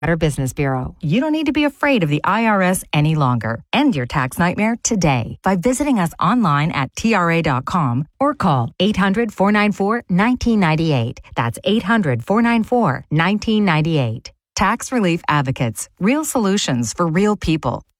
Better Business Bureau. You don't need to be afraid of the IRS any longer. End your tax nightmare today by visiting us online at TRA.com or call 800-494-1998. That's 800-494-1998. Tax Relief Advocates. Real solutions for real people.